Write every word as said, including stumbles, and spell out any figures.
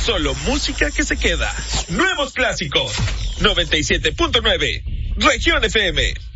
Solo música que se queda. Nuevos clásicos. noventa y siete punto nueve. Región F M.